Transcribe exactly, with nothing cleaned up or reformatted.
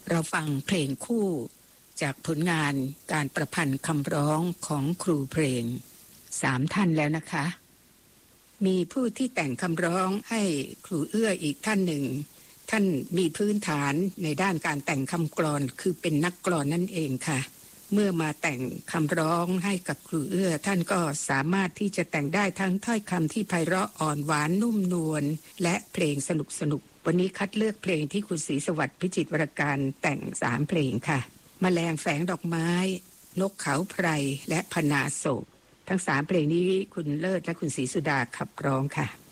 เราฟังเพลงคู่จากผลงานการประพันธ์คำร้องของครูเพลงสามท่านแล้วนะคะมีผู้ที่แต่งคำร้องให้ครูเอื้ออีกท่านหนึ่งท่านมีพื้นฐานในด้านการแต่งคำกลอนคือเป็นนักกลอนนั่นเองค่ะเมื่อมาแต่งคำร้องให้กับครูเอื้อท่านก็สามารถที่จะแต่งได้ทั้งถ้อยคำที่ไพเราะอ่อนหวานนุ่มนวลและเพลงสนุกสนุกวันนี้คัดเลือกเพลงที่คุณศรีสวัสดิ์พิจิตรวรการแต่งสามเพลงค่ะแมลงแฝงดอกไม้นกเขาไพรและพนาโศกทั้งสามเพลงนี้คุณเลิศและคุณศรีสุดาขับร้องค่ะ